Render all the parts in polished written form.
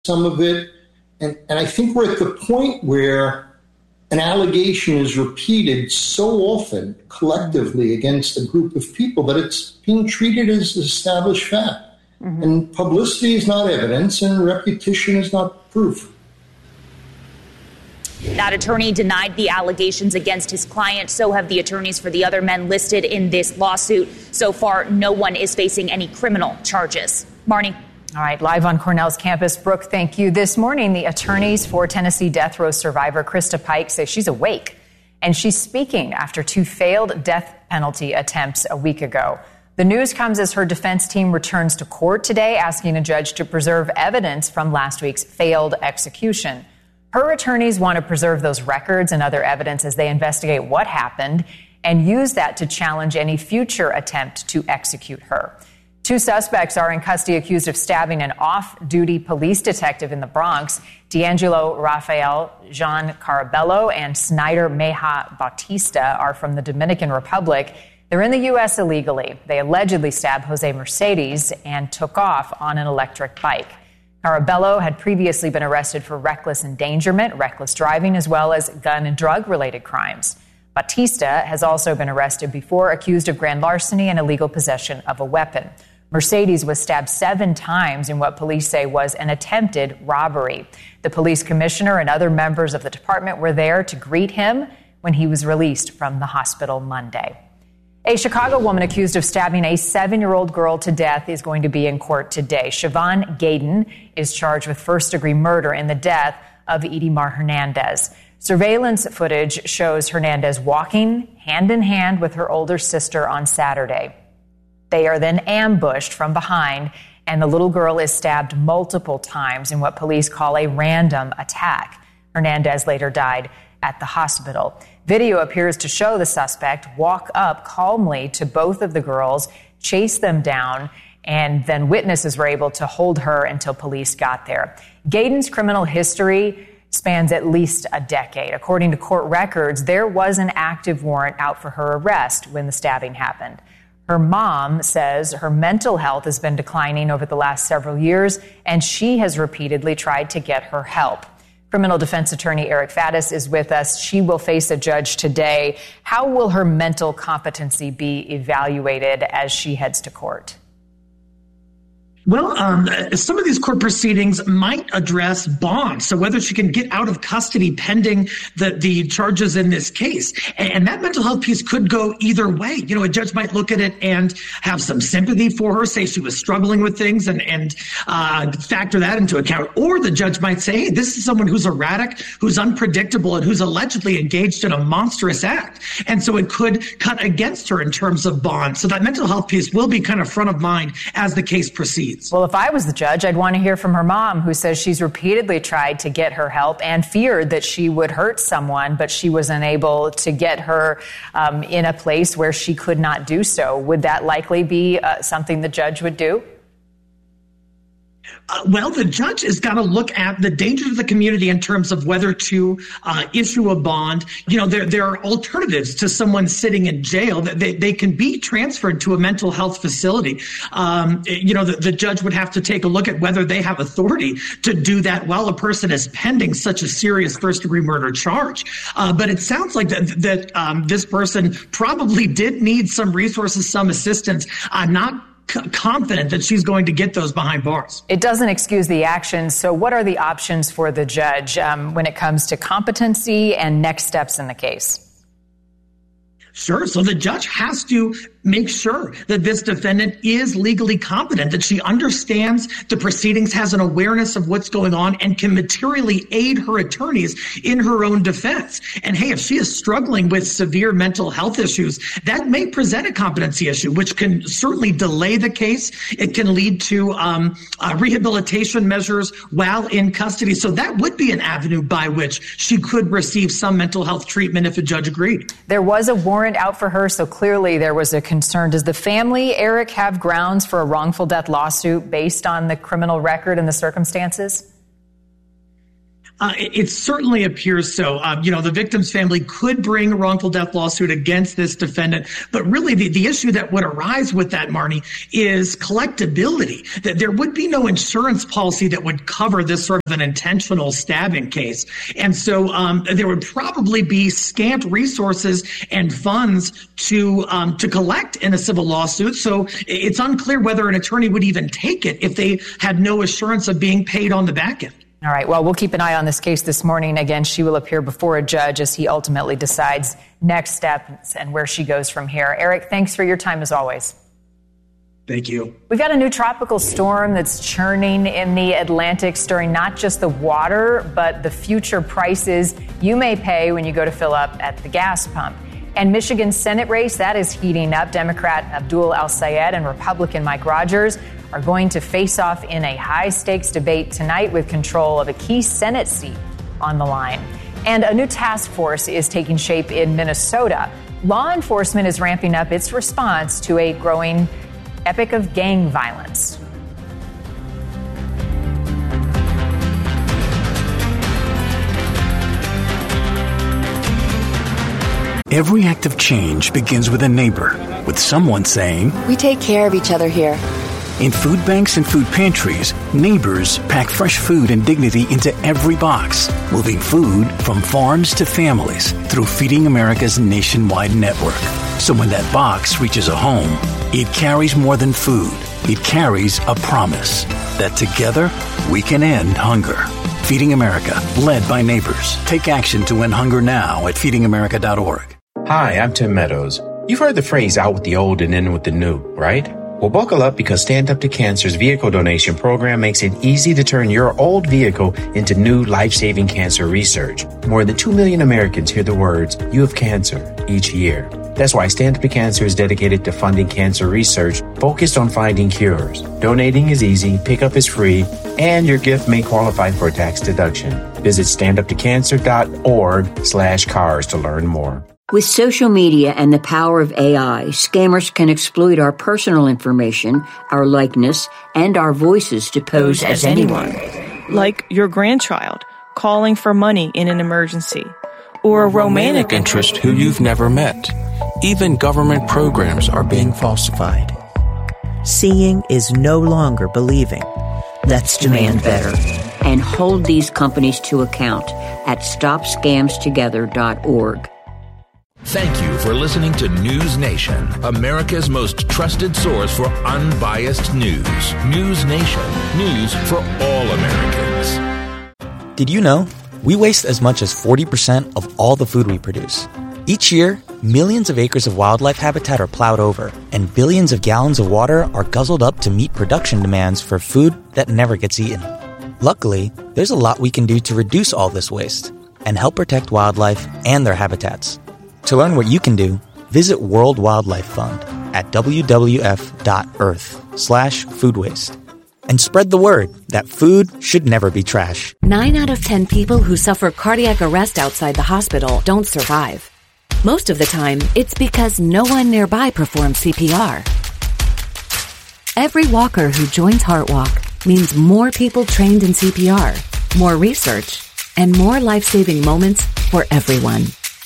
some of it. And I think we're at the point where an allegation is repeated so often collectively against a group of people that it's being treated as established fact. Mm-hmm. And publicity is not evidence and repetition is not proof. That attorney denied the allegations against his client. So have the attorneys for the other men listed in this lawsuit. So far, no one is facing any criminal charges. Marnie. All right, live on Cornell's campus. Brooke, thank you. This morning, the attorneys for Tennessee death row survivor Krista Pike say she's awake, and she's speaking after 2 failed death penalty attempts a week ago. The news comes as her defense team returns to court today, asking a judge to preserve evidence from last week's failed execution. Her attorneys want to preserve those records and other evidence as they investigate what happened and use that to challenge any future attempt to execute her. 2 suspects are in custody accused of stabbing an off-duty police detective in the Bronx. D'Angelo Rafael Jean Carabello and Snyder Meja Bautista are from the Dominican Republic. They're in the U.S. illegally. They allegedly stabbed Jose Mercedes and took off on an electric bike. Carabello had previously been arrested for reckless endangerment, reckless driving, as well as gun and drug-related crimes. Bautista has also been arrested before, accused of grand larceny and illegal possession of a weapon. Mercedes was stabbed 7 times in what police say was an attempted robbery. The police commissioner and other members of the department were there to greet him when he was released from the hospital Monday. A Chicago woman accused of stabbing a 7-year-old girl to death is going to be in court today. Siobhan Gaydon is charged with first-degree murder in the death of Edimar Hernandez. Surveillance footage shows Hernandez walking hand in hand with her older sister on Saturday. They are then ambushed from behind, and the little girl is stabbed multiple times in what police call a random attack. Hernandez later died at the hospital. Video appears to show the suspect walk up calmly to both of the girls, chase them down, and then witnesses were able to hold her until police got there. Gaydon's criminal history spans at least a decade. According to court records, there was an active warrant out for her arrest when the stabbing happened. Her mom says her mental health has been declining over the last several years, and she has repeatedly tried to get her help. Criminal defense attorney Eric Faddis is with us. She will face a judge today. How will her mental competency be evaluated as she heads to court? Well, some of these court proceedings might address bond, so whether she can get out of custody pending the charges in this case. And that mental health piece could go either way. You know, a judge might look at it and have some sympathy for her, say she was struggling with things and factor that into account. Or the judge might say, hey, this is someone who's erratic, who's unpredictable, and who's allegedly engaged in a monstrous act. And so it could cut against her in terms of bond. So that mental health piece will be kind of front of mind as the case proceeds. Well, if I was the judge, I'd want to hear from her mom, who says she's repeatedly tried to get her help and feared that she would hurt someone, but she was unable to get her in a place where she could not do so. Would that likely be something the judge would do? Well, the judge is going to look at the danger to the community in terms of whether to issue a bond. You know, there are alternatives to someone sitting in jail. They can be transferred to a mental health facility. You know, the judge would have to take a look at whether they have authority to do that while a person is pending such a serious first-degree murder charge. But it sounds like that this person probably did need some resources, some assistance. I'm not confident that she's going to get those behind bars. It doesn't excuse the actions. So what are the options for the judge when it comes to competency and next steps in the case? Sure. So the judge has to make sure that this defendant is legally competent, that she understands the proceedings, has an awareness of what's going on, and can materially aid her attorneys in her own defense. And hey, if she is struggling with severe mental health issues, that may present a competency issue, which can certainly delay the case. It can lead to rehabilitation measures while in custody. So that would be an avenue by which she could receive some mental health treatment if a judge agreed. There was a warrant out for her, so clearly there was a concern. Does the family, Eric, have grounds for a wrongful death lawsuit based on the criminal record and the circumstances? It certainly appears so. The victim's family could bring a wrongful death lawsuit against this defendant. But really, the issue that would arise with that, Marnie, is collectability. That there would be no insurance policy that would cover this sort of an intentional stabbing case. And so there would probably be scant resources and funds to collect in a civil lawsuit. So it's unclear whether an attorney would even take it if they had no assurance of being paid on the back end. All right. Well, we'll keep an eye on this case this morning. Again, she will appear before a judge as he ultimately decides next steps and where she goes from here. Eric, thanks for your time as always. Thank you. We've got a new tropical storm that's churning in the Atlantic, stirring not just the water, but the future prices you may pay when you go to fill up at the gas pump. And Michigan's Senate race, that is heating up. Democrat Abdul El-Sayed and Republican Mike Rogers are going to face off in a high-stakes debate tonight with control of a key Senate seat on the line. And a new task force is taking shape in Minnesota. Law enforcement is ramping up its response to a growing epic of gang violence. Every act of change begins with a neighbor, with someone saying, "We take care of each other here." In food banks and food pantries, neighbors pack fresh food and dignity into every box, moving food from farms to families through Feeding America's nationwide network. So when that box reaches a home, it carries more than food. It carries a promise that together we can end hunger. Feeding America, led by neighbors. Take action to end hunger now at feedingamerica.org. Hi, I'm Tim Meadows. You've heard the phrase out with the old and in with the new, right? Well, buckle up because Stand Up to Cancer's vehicle donation program makes it easy to turn your old vehicle into new life-saving cancer research. More than 2 million Americans hear the words, "You have cancer," each year. That's why Stand Up to Cancer is dedicated to funding cancer research focused on finding cures. Donating is easy, pickup is free, and your gift may qualify for a tax deduction. Visit standuptocancer.org/cars to learn more. With social media and the power of AI, scammers can exploit our personal information, our likeness, and our voices to pose as anyone. Like your grandchild calling for money in an emergency, or a romantic interest who you've never met. Even government programs are being falsified. Seeing is no longer believing. Let's demand better and hold these companies to account at StopScamsTogether.org. Thank you for listening to News Nation, America's most trusted source for unbiased news. News Nation, news for all Americans. Did you know we waste as much as 40% of all the food we produce? Each year, millions of acres of wildlife habitat are plowed over, and billions of gallons of water are guzzled up to meet production demands for food that never gets eaten. Luckily, there's a lot we can do to reduce all this waste and help protect wildlife and their habitats. To learn what you can do, visit World Wildlife Fund at wwf.earth/food waste. And spread the word that food should never be trash. 9 out of 10 people who suffer cardiac arrest outside the hospital don't survive. Most of the time, it's because no one nearby performs CPR. Every walker who joins HeartWalk means more people trained in CPR, more research, and more life-saving moments for everyone.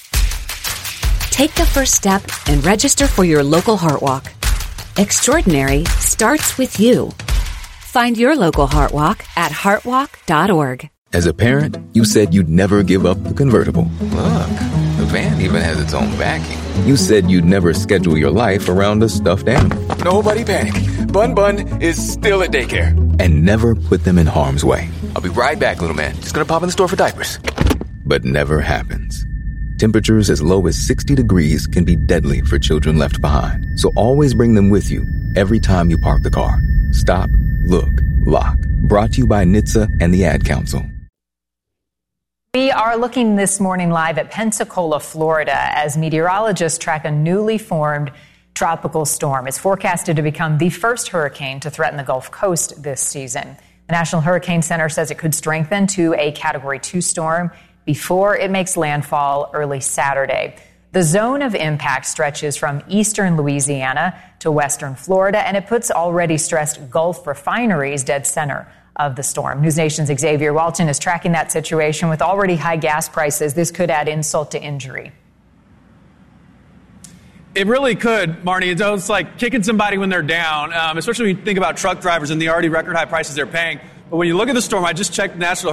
Take the first step and register for your local HeartWalk. Extraordinary starts with you. Find your local HeartWalk at heartwalk.org. As a parent, you said you'd never give up the convertible. Look, the van even has its own backing. You said you'd never schedule your life around a stuffed animal. Nobody panic. Bun is still at daycare. And never put them in harm's way. I'll be right back, little man. Just gonna pop in the store for diapers. But never happens. Temperatures as low as 60 degrees can be deadly for children left behind. So always bring them with you every time you park the car. Stop, look, lock. Brought to you by NHTSA and the Ad Council. We are looking this morning live at Pensacola, Florida, as meteorologists track a newly formed tropical storm. It's forecasted to become the first hurricane to threaten the Gulf Coast this season. The National Hurricane Center says it could strengthen to a Category 2 storm before it makes landfall early Saturday. The zone of impact stretches from eastern Louisiana to western Florida, and it puts already stressed Gulf refineries dead center of the storm. News Nation's Xavier Walton is tracking that situation. With already high gas prices, this could add insult to injury. It really could, Marnie. It's like kicking somebody when they're down, especially when you think about truck drivers and the already record high prices they're paying. But when you look at the storm, I just checked the National